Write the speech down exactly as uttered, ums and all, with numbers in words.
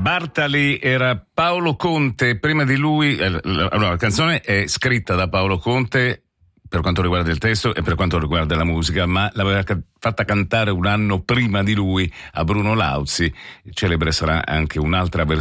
Bartali era Paolo Conte, prima di lui, eh, la, la canzone è scritta da Paolo Conte per quanto riguarda il testo e per quanto riguarda la musica, ma l'aveva ca- fatta cantare un anno prima di lui a Bruno Lauzi. Celebre sarà anche un'altra versione